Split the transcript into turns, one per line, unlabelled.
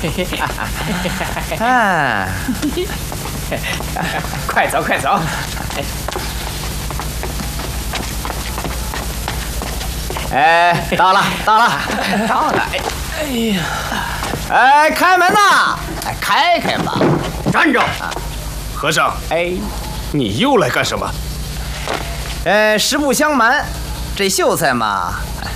啊，快走快走！哎，到了到了到了！哎呀，哎，开门呐！哎，开开吧！
站着！和尚，
哎，
你又来干什么？
实不相瞒，这秀才嘛，